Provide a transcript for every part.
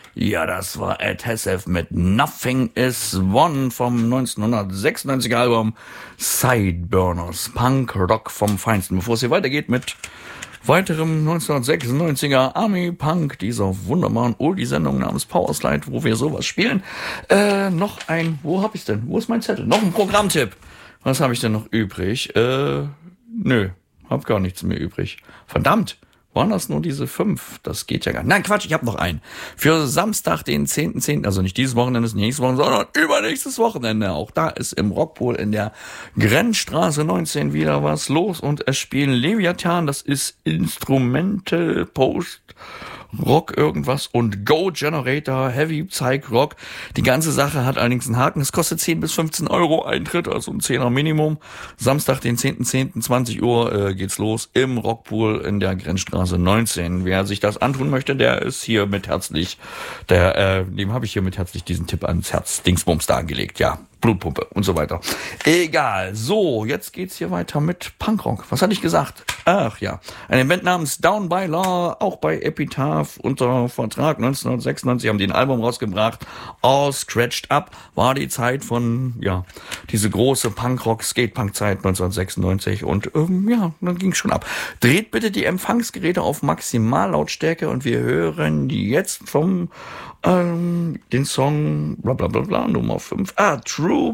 Ja, das war Ed Hessef mit Nothing is One vom 1996er Album Sideburners, Punk Rock vom Feinsten. Bevor es hier weitergeht mit weiterem 1996er Army Punk, dieser wunderbaren Oldie-Sendung namens Powerslide, wo wir sowas spielen, wo hab ich's denn? Wo ist mein Zettel? Noch ein Programmtipp. Was habe ich denn noch übrig? Nö, hab gar nichts mehr übrig. Verdammt! Waren das nur diese 5? Das geht ja gar nicht. Nein, Quatsch, ich habe noch einen. Für Samstag, den 10.10., also nicht dieses Wochenende, das nächste Wochenende, sondern übernächstes Wochenende. Auch da ist im Rockpool in der Grenzstraße 19 wieder was los und es spielen Leviathan, das ist Instrumental Post Rock irgendwas und Go Generator, Heavy Psych Rock. Die ganze Sache hat allerdings einen Haken. Es kostet 10 bis 15 Euro Eintritt, also ein 10er Minimum. Samstag, den 10.10., 20 Uhr geht's los im Rockpool in der Grenzstraße 19. Wer sich das antun möchte, der ist hier mit herzlich, dem habe ich hier mit herzlich diesen Tipp ans Herz Dingsbums dargelegt, ja. Blutpumpe und so weiter. Egal. So, jetzt geht's hier weiter mit Punkrock. Was hatte ich gesagt? Ach ja, eine Band namens Down by Law, auch bei Epitaph unter Vertrag 1996, haben die ein Album rausgebracht. All Scratched Up war die Zeit von, ja, diese große Punkrock, Skatepunk-Zeit 1996 und dann ging's schon ab. Dreht bitte die Empfangsgeräte auf Maximallautstärke und wir hören jetzt vom den Song blablabla Nummer 5. True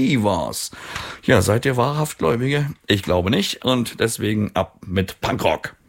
Believers. Ja, seid ihr wahrhaft Gläubige? Ich glaube nicht und deswegen ab mit Punkrock.